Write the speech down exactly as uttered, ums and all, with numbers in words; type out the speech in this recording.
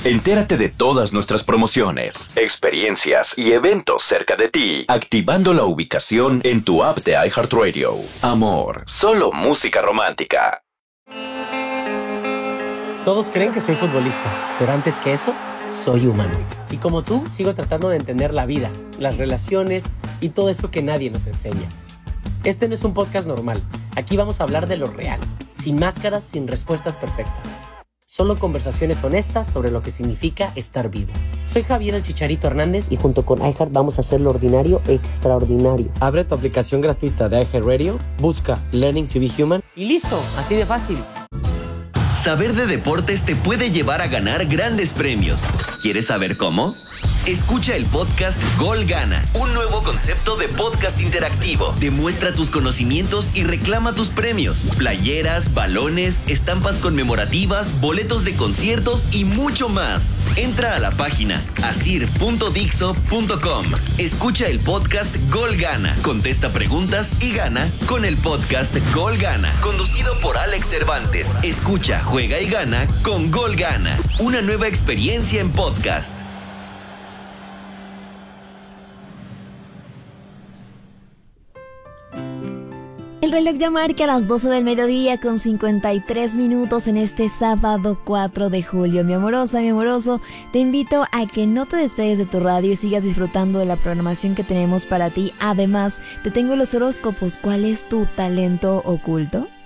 Entérate de todas nuestras promociones, experiencias y eventos cerca de ti, activando la ubicación en tu app de iHeartRadio. Amor, solo música romántica. Todos creen que soy futbolista, pero antes que eso, soy humano. Y como tú, sigo tratando de entender la vida, las relaciones y todo eso que nadie nos enseña. Este no es un podcast normal. Aquí vamos a hablar de lo real, sin máscaras, sin respuestas perfectas. Solo conversaciones honestas sobre lo que significa estar vivo. Soy Javier el Chicharito Hernández y junto con iHeart vamos a hacer lo ordinario extraordinario. Abre tu aplicación gratuita de iHeartRadio, busca Learning to be Human y listo, así de fácil. Saber de deportes te puede llevar a ganar grandes premios. ¿Quieres saber cómo? Escucha el podcast Gol Gana, un nuevo concepto de podcast interactivo. Demuestra tus conocimientos y reclama tus premios. Playeras, balones, estampas conmemorativas, boletos de conciertos y mucho más. Entra a la página asir punto dixo punto com. Escucha el podcast Gol Gana. Contesta preguntas y gana con el podcast Gol Gana. Conducido por Alex Cervantes. Escucha, juega y gana con Gol Gana. Una nueva experiencia en podcast. El reloj ya marca las doce del mediodía con cincuenta y tres minutos en este sábado cuatro de julio. Mi amorosa, mi amoroso, te invito a que no te despegues de tu radio y sigas disfrutando de la programación que tenemos para ti. Además, te tengo los horóscopos. ¿Cuál es tu talento oculto?